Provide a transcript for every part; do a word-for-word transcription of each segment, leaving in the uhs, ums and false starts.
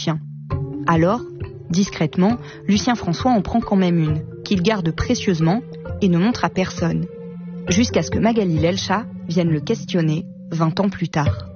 chien. Alors, discrètement, Lucien François en prend quand même une, qu'il garde précieusement et ne montre à personne. Jusqu'à ce que Magali Lelcha vienne le questionner vingt ans plus tard.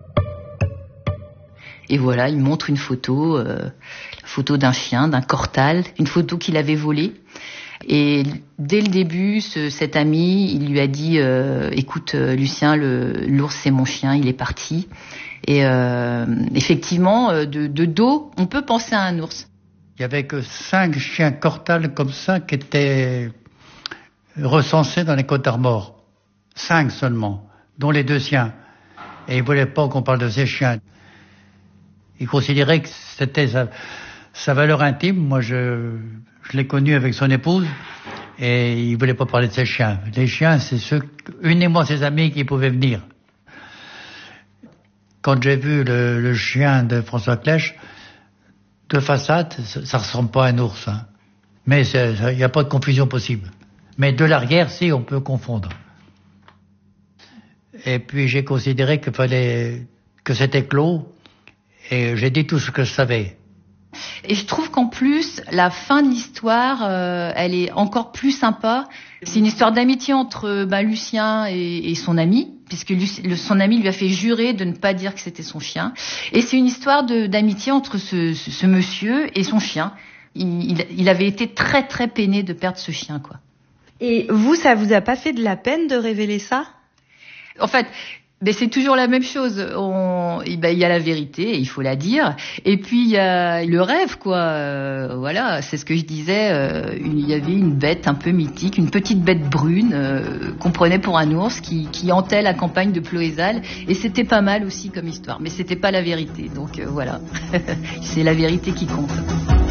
Et voilà, il montre une photo, euh, la photo d'un chien, d'un Cortal, une photo qu'il avait volée. Et dès le début, ce, cet ami, il lui a dit euh, « Écoute, euh, Lucien, le, l'ours, c'est mon chien, il est parti. » Et euh, effectivement, de, de dos, on peut penser à un ours. Il y avait que cinq chiens Cortal comme ça qui étaient recensés dans les Côtes d'Armor. Cinq seulement, dont les deux siens. Et il ne voulait pas qu'on parle de ces chiens. Il considérait que c'était sa, sa valeur intime. Moi, je, je l'ai connu avec son épouse et il ne voulait pas parler de ses chiens. Les chiens, c'est ceux, uniquement ses amis qui pouvaient venir. Quand j'ai vu le, le chien de François Clèche, de façade, ça ne ressemble pas à un ours. Hein. Mais il n'y a pas de confusion possible. Mais de l'arrière, si, on peut confondre. Et puis j'ai considéré qu'il fallait, que c'était clos. Et j'ai dit tout ce que je savais. Et je trouve qu'en plus, la fin de l'histoire, euh, elle est encore plus sympa. C'est une histoire d'amitié entre bah, Lucien et, et son ami, puisque Luc, le, son ami lui a fait jurer de ne pas dire que c'était son chien. Et c'est une histoire de, d'amitié entre ce, ce, ce monsieur et son chien. Il, il, il avait été très très peiné de perdre ce chien, quoi. Et vous, ça vous a pas fait de la peine de révéler ça ? En fait... Mais c'est toujours la même chose. On, eh ben, il y a la vérité, il faut la dire. Et puis il y a le rêve, quoi. Euh, voilà, c'est ce que je disais. Euh, une, il y avait une bête un peu mythique, une petite bête brune euh, qu'on prenait pour un ours qui, qui hantait la campagne de Ploézal. Et c'était pas mal aussi comme histoire. Mais c'était pas la vérité. Donc euh, voilà, c'est la vérité qui compte.